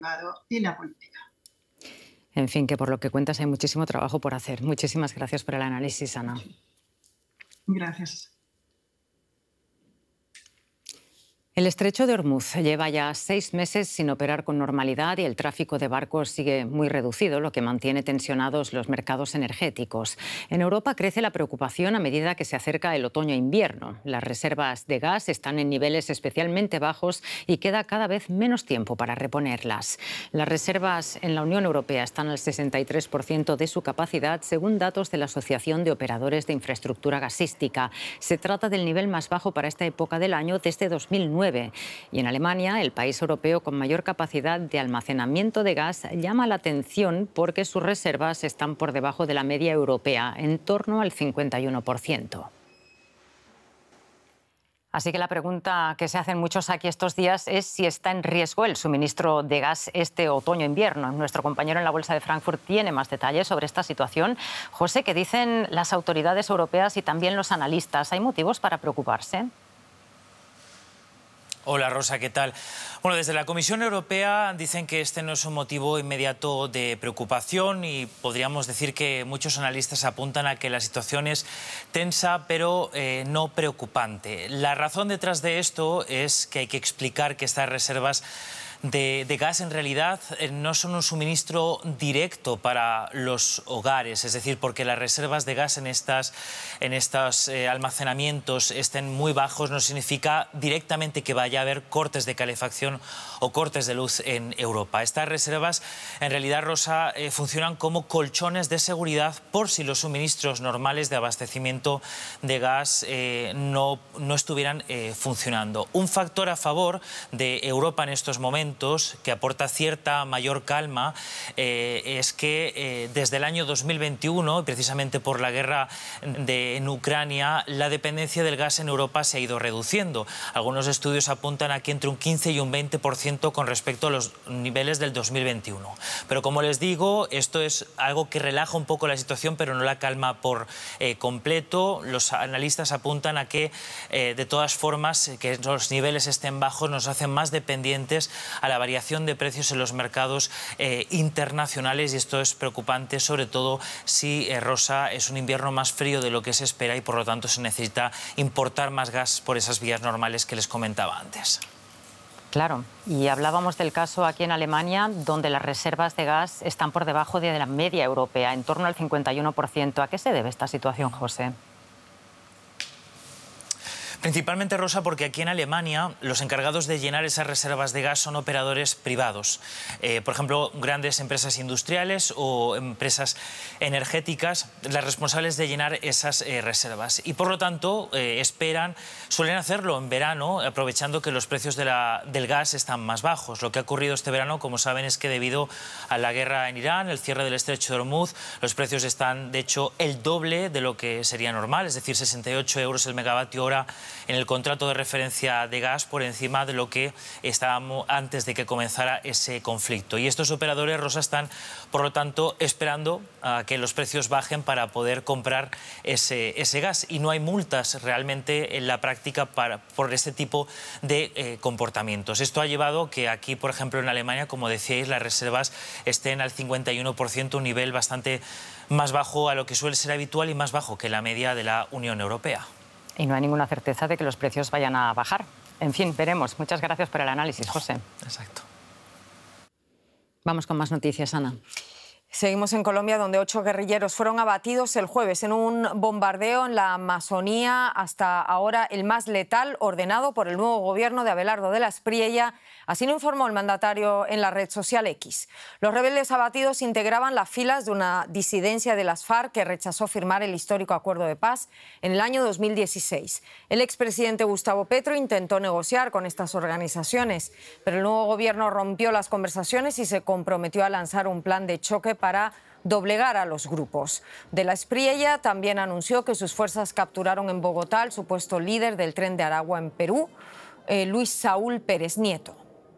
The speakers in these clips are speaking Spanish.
y la política. En fin, que por lo que cuentas hay muchísimo trabajo por hacer. Muchísimas gracias por el análisis, Ana. Gracias. El estrecho de Ormuz lleva ya 6 meses sin operar con normalidad y el tráfico de barcos sigue muy reducido, lo que mantiene tensionados los mercados energéticos. En Europa crece la preocupación a medida que se acerca el otoño-invierno. Las reservas de gas están en niveles especialmente bajos y queda cada vez menos tiempo para reponerlas. Las reservas en la Unión Europea están al 63% de su capacidad, según datos de la Asociación de Operadores de Infraestructura Gasística. Se trata del nivel más bajo para esta época del año desde 2009. Y en Alemania, el país europeo con mayor capacidad de almacenamiento de gas, llama la atención porque sus reservas están por debajo de la media europea, en torno al 51%. Así que la pregunta que se hacen muchos aquí estos días es si está en riesgo el suministro de gas este otoño-invierno. Nuestro compañero en la Bolsa de Frankfurt tiene más detalles sobre esta situación. José, ¿qué dicen las autoridades europeas y también los analistas? ¿Hay motivos para preocuparse? Hola Rosa, ¿qué tal? Bueno, desde la Comisión Europea dicen que este no es un motivo inmediato de preocupación y podríamos decir que muchos analistas apuntan a que la situación es tensa pero no preocupante. La razón detrás de esto es que hay que explicar que estas reservas de gas en realidad no son un suministro directo para los hogares, es decir, porque las reservas de gas en estos almacenamientos estén muy bajos no significa directamente que vaya a haber cortes de calefacción o cortes de luz en Europa. Estas reservas en realidad, Rosa, funcionan como colchones de seguridad por si los suministros normales de abastecimiento de gas no estuvieran funcionando. Un factor a favor de Europa en estos momentos que aporta cierta mayor calma es que desde el año 2021, precisamente por la guerra en Ucrania, la dependencia del gas en Europa se ha ido reduciendo. Algunos estudios apuntan a que entre un 15 y un 20% con respecto a los niveles del 2021. Pero como les digo, esto es algo que relaja un poco la situación, pero no la calma por completo. Los analistas apuntan a que, de todas formas, que los niveles estén bajos nos hacen más dependientes a la variación de precios en los mercados internacionales y esto es preocupante, sobre todo si, Rosa, es un invierno más frío de lo que se espera y por lo tanto se necesita importar más gas por esas vías normales que les comentaba antes. Claro, y hablábamos del caso aquí en Alemania, donde las reservas de gas están por debajo de la media europea, en torno al 51%. ¿A qué se debe esta situación, José? Principalmente, Rosa, porque aquí en Alemania los encargados de llenar esas reservas de gas son operadores privados. Por ejemplo, grandes empresas industriales o empresas energéticas, las responsables de llenar esas reservas. Y por lo tanto, suelen hacerlo en verano, aprovechando que los precios del gas están más bajos. Lo que ha ocurrido este verano, como saben, es que debido a la guerra en Irán, el cierre del estrecho de Ormuz, los precios están, de hecho, el doble de lo que sería normal, es decir, 68 euros el megavatio hora en el contrato de referencia de gas por encima de lo que estábamos antes de que comenzara ese conflicto. Y estos operadores, Rosa, están, por lo tanto, esperando a que los precios bajen para poder comprar ese gas. Y no hay multas realmente en la práctica por este tipo de comportamientos. Esto ha llevado que aquí, por ejemplo, en Alemania, como decíais, las reservas estén al 51%, un nivel bastante más bajo a lo que suele ser habitual y más bajo que la media de la Unión Europea. Y no hay ninguna certeza de que los precios vayan a bajar. En fin, veremos. Muchas gracias por el análisis, José. Exacto. Vamos con más noticias, Ana. Seguimos en Colombia, donde 8 guerrilleros fueron abatidos el jueves en un bombardeo en la Amazonía, hasta ahora el más letal, ordenado por el nuevo gobierno de Abelardo de la Espriella. Así lo informó el mandatario en la red social X. Los rebeldes abatidos integraban las filas de una disidencia de las FARC que rechazó firmar el histórico acuerdo de paz en el año 2016. El expresidente Gustavo Petro intentó negociar con estas organizaciones, pero el nuevo gobierno rompió las conversaciones y se comprometió a lanzar un plan de choque para doblegar a los grupos. De la Espriella también anunció que sus fuerzas capturaron en Bogotá al supuesto líder del Tren de Aragua en Perú, Luis Saúl Pérez Nieto.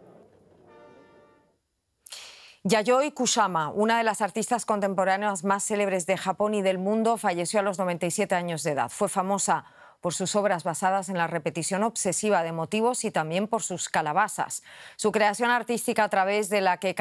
Yayoi Kusama, una de las artistas contemporáneas más célebres de Japón y del mundo, falleció a los 97 años de edad. Fue famosa por sus obras basadas en la repetición obsesiva de motivos y también por sus calabazas. Su creación artística, a través de la que